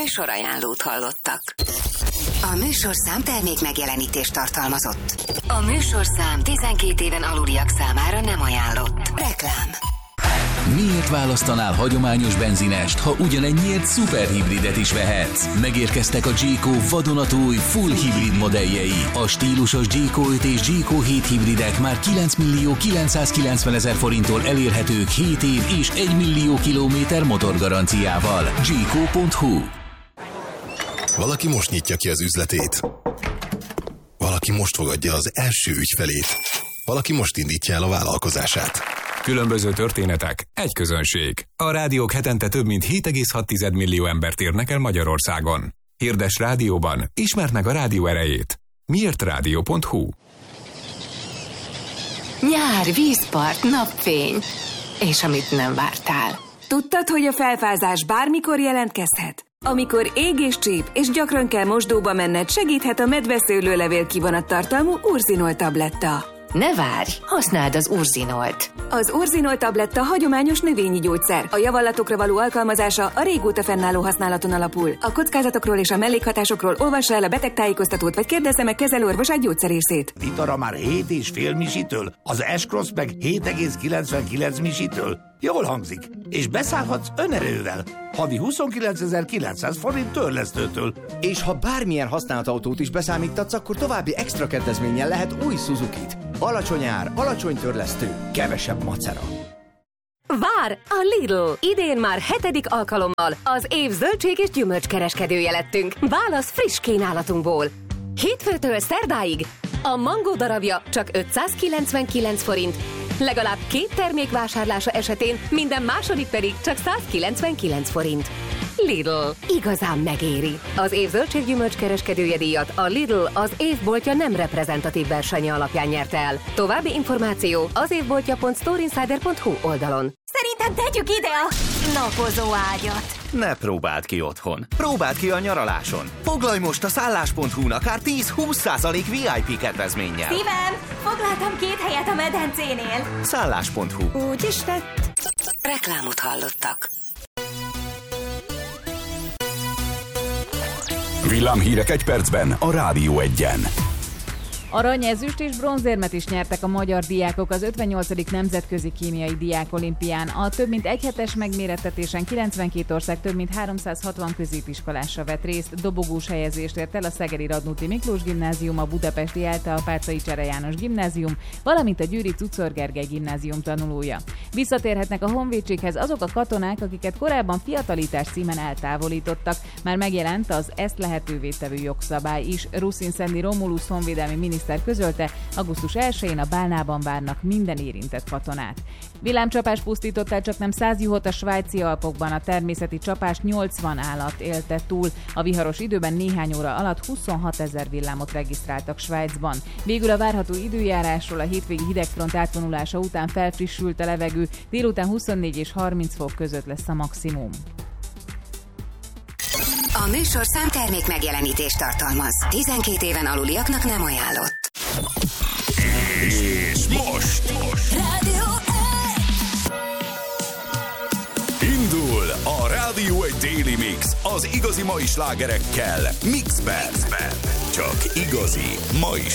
Műsorajánlót hallottak. A műsorszám termék megjelenítést tartalmazott. A műsorszám 12 éven aluliak számára nem ajánlott. Reklám. Miért választanál hagyományos benzinest, ha ugyanennyiért szuperhibridet is vehetsz? Megérkeztek a Jayco vadonatúj full hibrid modelljei. A stílusos Jayco 5 és Jayco 7 hibridek már 9.990.000 forinttól elérhetők 7 év és 1 millió kilométer motorgaranciával. Jayco.hu. Valaki most nyitja ki az üzletét. Valaki most fogadja az első ügyfelét. Valaki most indítja el a vállalkozását. Különböző történetek, egy közönség. A rádiók hetente több mint 7,6 millió embert érnek el Magyarországon. Hirdes rádióban, ismerd meg a rádió erejét. Miértrádió.hu. Nyár, vízpart, napfény. És amit nem vártál. Tudtad, hogy a felfázás bármikor jelentkezhet? Amikor ég és csíp, és gyakran kell mosdóba menned, segíthet a medveszőlőlevél kivonattartalmú Urzinol tabletta. Ne várj, használd az Urzinolt. Az Urzinol tabletta hagyományos növényi gyógyszer. A javallatokra való alkalmazása a régóta fennálló használaton alapul. A kockázatokról és a mellékhatásokról olvassa el a betegtájékoztatót, vagy kérdezze meg kezelőorvosát, gyógyszerészét. Litara már 7,5 misitől, az S-Cross meg 7,99 misitől. Jól hangzik, és beszállhatsz önerővel. Havi 29.900 forint törlesztőtől. És ha bármilyen használt autót is beszámítatsz, akkor további extra kedvezménnyel lehet új Suzukit. Alacsony ár, alacsony törlesztő, kevesebb macera. Vár! A Lidl! Idén már 7. alkalommal az év zöldség és gyümölcskereskedője lettünk. Válasz friss kínálatunkból. Hétfőtől szerdáig a mangó darabja csak 599 forint, legalább 2 termék vásárlása esetén minden második pedig csak 199 forint. Lidl. Igazán megéri. Az év zöldség-gyümölcs kereskedője díjat a Lidl az évboltja nem reprezentatív versenye alapján nyerte el. További információ az évboltja.storeinsider.hu oldalon. Szerintem tegyük ide a napozó ágyat. Ne próbáld ki otthon. Próbáld ki a nyaraláson. Foglalj most a szállás.hu-n akár 10-20% VIP kedvezménnyel. Szívem, foglaltam 2 helyet a medencénél. Szállás.hu. Úgy is lett. Reklámot hallottak. Villámhírek egy percben a Rádió 1-en. Arany, ezüst és bronzérmet is nyertek a magyar diákok az 58. Nemzetközi Kémiai Diákolimpián. A több mint egy hetes megmérettetésen 92 ország több mint 360 középiskolásra vett részt. Dobogós helyezést ért el a Szegedi Radnóti Miklós Gimnázium, a budapesti ELTE, a Párzai Csere János Gimnázium, valamint a győri Cuczor Gergely Gimnázium tanulója. Visszatérhetnek a honvédséghez azok a katonák, akiket korábban fiatalítás címen eltávolítottak. Már megjelent az ezt lehetővé tevő jogszabály is. Ruszin Szendi Romulus honvédelmi miniszter közölte, augusztus 1-én a Bálnában várnak minden érintett katonát. Villámcsapás pusztított el csaknem 100 juhot a svájci Alpokban. A természeti csapás 80 állat élte túl. A viharos időben néhány óra alatt 26 000 villámot regisztráltak Svájcban. Végül a várható időjárásról: a hétvégi hidegfront átvonulása után felfrissült a levegő, délután 24 és 30 fok között lesz a maximum. A műsorszám termék megjelenítést tartalmaz. 12 éven aluliaknak nem ajánlott. És most Rádió 1! indul a Rádió 1 Daily Mix az igazi mai slágerekkel Mixben. Csak igazi mai